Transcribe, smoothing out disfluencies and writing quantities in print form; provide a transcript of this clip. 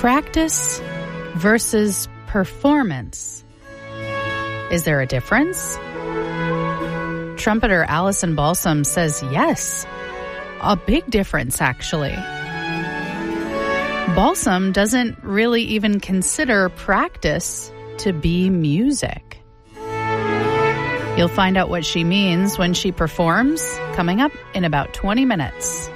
Practice versus performance. Is there a difference? Trumpeter Allison Balsam says yes. A big difference, actually. Balsam doesn't really even consider practice to be music. You'll find out what she means when she performs, coming up in about 20 minutes.